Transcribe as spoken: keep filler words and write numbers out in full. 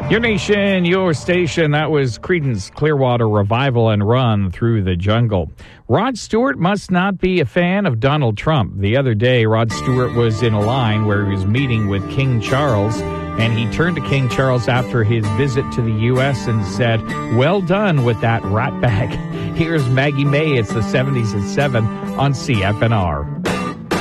Your nation, your station. That was Creedence Clearwater Revival and Run Through the Jungle. Rod Stewart must not be a fan of Donald Trump. The other day, Rod Stewart was in a line where he was meeting with King Charles, and he turned to King Charles after his visit to the U S and said, "Well done with that ratbag." Here's Maggie May. It's the seventies at seven on C F N R.